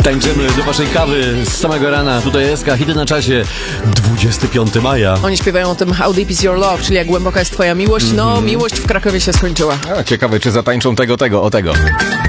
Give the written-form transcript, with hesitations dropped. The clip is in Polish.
Tańczymy do waszej kawy z samego rana. Tutaj SK, hity na czasie. 25 maja. Oni śpiewają o tym How Deep Is Your Love, czyli jak głęboka jest twoja miłość. No, miłość w Krakowie się skończyła. Ciekawe, czy zatańczą tego.